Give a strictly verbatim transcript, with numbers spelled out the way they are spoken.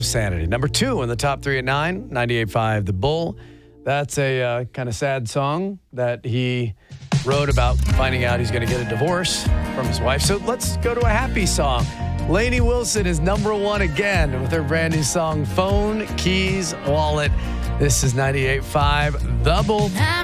Sanity. Number two in the top three at nine, ninety-eight point five The Bull. That's a uh, kind of sad song that he wrote about finding out he's going to get a divorce from his wife. So let's go to a happy song. Lainey Wilson is number one again with her brand new song, Phone, Keys, Wallet. This is ninety-eight point five The Bull.